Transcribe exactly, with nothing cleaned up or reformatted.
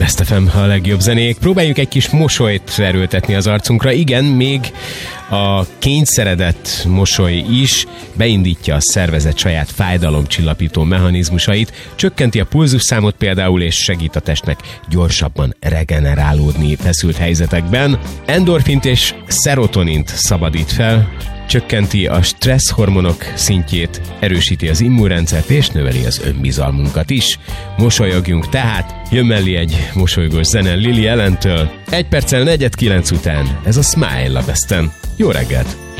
Best ef em, a legjobb zenék. Próbáljuk egy kis mosolyt erőltetni az arcunkra. Igen, még a kényszeredett mosoly is beindítja a szervezet saját fájdalomcsillapító mechanizmusait, csökkenti a pulzusszámot például, és segít a testnek gyorsabban regenerálódni feszült helyzetekben. Endorfint és szerotonint szabadít fel, csökkenti a stresszhormonok szintjét, erősíti az immunrendszert és növeli az önbizalmunkat is. Mosolyogjunk tehát, jön mellé egy mosolygós zene Lily Allentől. Egy perccel negyed kilenc után, ez a Smile a Besten. Jó reggelt!